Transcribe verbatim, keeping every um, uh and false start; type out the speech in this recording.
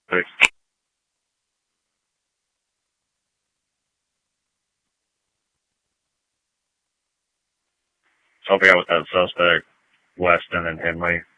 Thanks. Helping out with that suspect, Weston and Henley.